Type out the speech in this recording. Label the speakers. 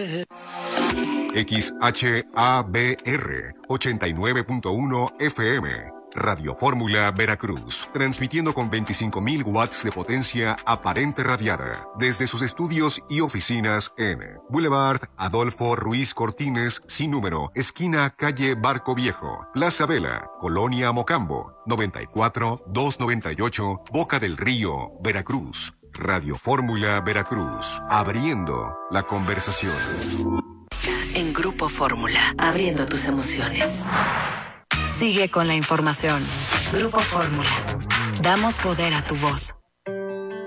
Speaker 1: XHABR 89.1 FM. Radio Fórmula Veracruz, transmitiendo con 25.000 watts de potencia aparente radiada desde sus estudios y oficinas en Boulevard Adolfo Ruiz Cortines, sin número, esquina calle Barco Viejo, Plaza Vela, Colonia Mocambo, 94-298, Boca del Río, Veracruz. Radio Fórmula Veracruz, abriendo la conversación.
Speaker 2: En Grupo Fórmula, abriendo tus emociones. Sigue con la información. Grupo Fórmula. Damos poder a tu voz.